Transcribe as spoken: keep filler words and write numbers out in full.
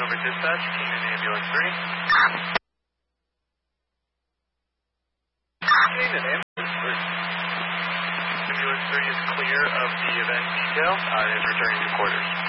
over dispatch, team in ambulance three. Team in ambulance three. Ambulance three is clear of the event detail, uh, is returning to quarters.